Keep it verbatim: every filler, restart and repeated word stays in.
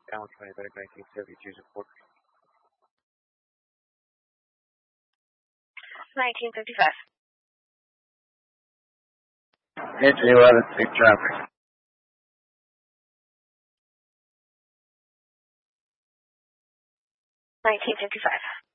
Down twenty-third, nineteen seventy-two, support. nineteen fifty-five. Engine eleven, safe traffic. nineteen fifty-five.